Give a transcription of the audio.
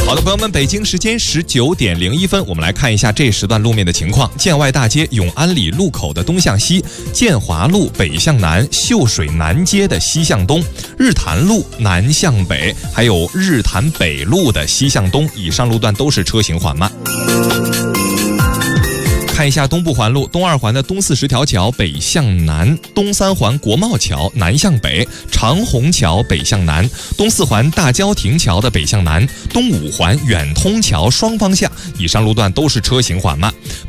好的，朋友们，北京时间19点01分，我们来看一下这时段路面的情况。建外大街永安里路口的东向西，建华路北向南，秀水南街的西向东，日坛路南向北，还有日坛北路的西向东，以上路段都是车行缓慢。看一下东部环路，东二环的东40条桥北向南，东三环国贸桥南向北，长虹桥北向南，东四环大郊亭桥的北向南，东五环远通桥双方向，以上路段都是车行缓慢。